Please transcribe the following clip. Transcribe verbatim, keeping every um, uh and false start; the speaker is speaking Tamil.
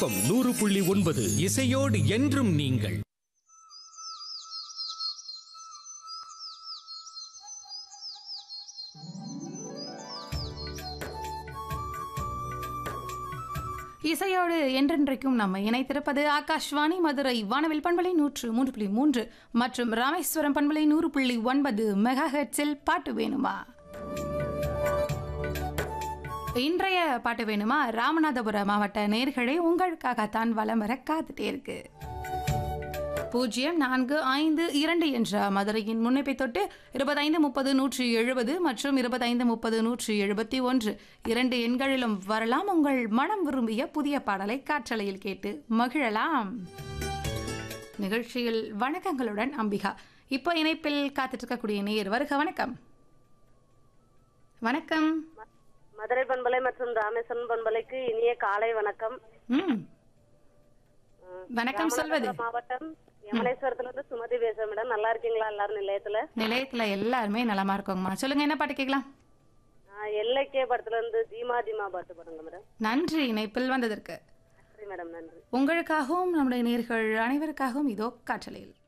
எஃப்எம் நூறு புள்ளி ஒன்பது இசையோடு என்றும் நீங்கள். இசையோடு என்றென்றைக்கும் நம்ம இணைத்திருப்பது ஆகாஷ்வாணி மதுரை வானவில் பண்பலை நூற்று மூன்று புள்ளி மூன்று மற்றும் ராமேஸ்வரம் பண்பலை நூறு புள்ளி ஒன்பது மெகா ஹெர்ட்ஸில் பாட்டு வேணுமா. இன்றைய பாட்டு வேணுமா ராமநாதபுரம் மாவட்ட நேயர்களே உங்களுக்காகத்தான் வலம் வர காத்துட்டே இருக்கு. பூஜ்ஜியம் நான்கு ஐந்து இரண்டு என்ற மதுரையின் முன்னிப்பை தொட்டு இருபத்தைந்து முப்பது நூற்றி எழுபது மற்றும் இருபத்தைந்து முப்பது நூற்றி எழுபத்தி ஒன்று இரண்டு எண்களிலும் வரலாம். உங்கள் மனம் விரும்பிய புதிய பாடலை காற்றலையில் கேட்டு மகிழலாம். நிகழ்ச்சியில் வணக்கங்களுடன் அம்பிகா. இப்போ இணைப்பில் காத்துட்டு இருக்கக்கூடிய நேயர் வருக. வணக்கம். வணக்கம். மதுரை பண்பலை மற்றும் ராமேஸ்வரம் பண்பலைக்கு இனிய காலை வணக்கம். ம் வணக்கம் சொல்வது மாவட்டம் யமனேஸ்வரத்துல இருந்து சுமதி பேசுறேன் மேடம். நல்லா இருக்கீங்களா எல்லாரும் நிலையத்துல? நிலையத்துல எல்லாருமே நலமா இருக்கோங்கம்மா. சொல்லுங்க, என்ன பாட்டு கேட்கலாம்? எல்லைக்கே படத்துல இருந்து தீமா தீமா பாட்டு பாடுங்க மேடம். நன்றி இணைப்பில் வந்ததற்கு. நன்றி மேடம். நன்றி. உங்களுக்காகவும் நம்முடைய நேயர்கள் அனைவருக்காகவும் இதோ காற்றலையில்.